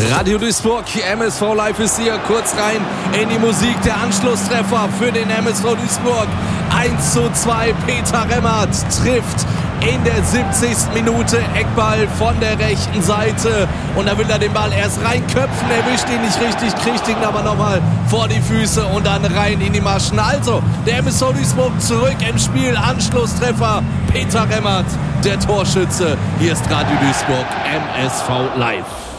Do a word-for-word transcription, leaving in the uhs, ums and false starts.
Radio Duisburg, M S V Live ist hier, kurz rein in die Musik, der Anschlusstreffer für den M S V Duisburg. eins zu zwei, Peter Remmert trifft in der siebzigsten Minute, Eckball von der rechten Seite und da will er den Ball erst reinköpfen, erwischt ihn nicht richtig, kriegt ihn aber nochmal vor die Füße und dann rein in die Maschen. Also, der M S V Duisburg zurück im Spiel, Anschlusstreffer, Peter Remmert, der Torschütze. Hier ist Radio Duisburg, M S V Live.